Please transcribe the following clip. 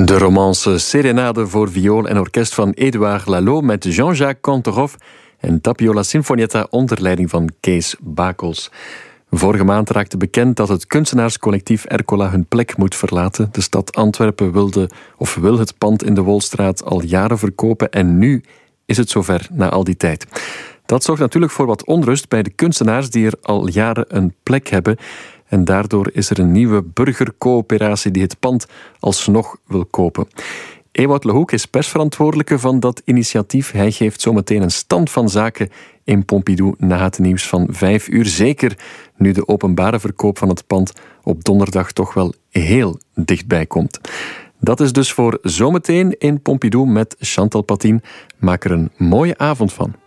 De romance Serenade voor viool en orkest van Édouard Lalo met Jean-Jacques Kantorov en Tapiola Sinfonietta onder leiding van Kees Bakels. Vorige maand raakte bekend dat het kunstenaarscollectief Ercola hun plek moet verlaten. De stad Antwerpen wil het pand in de Wolstraat al jaren verkopen en nu is het zover na al die tijd. Dat zorgt natuurlijk voor wat onrust bij de kunstenaars die er al jaren een plek hebben. En daardoor is er een nieuwe burgercoöperatie die het pand alsnog wil kopen. Ewout Lehoek is persverantwoordelijke van dat initiatief. Hij geeft zometeen een stand van zaken in Pompidou na het nieuws van 5 uur. Zeker nu de openbare verkoop van het pand op donderdag toch wel heel dichtbij komt. Dat is dus voor zometeen in Pompidou met Chantal Patin. Maak er een mooie avond van.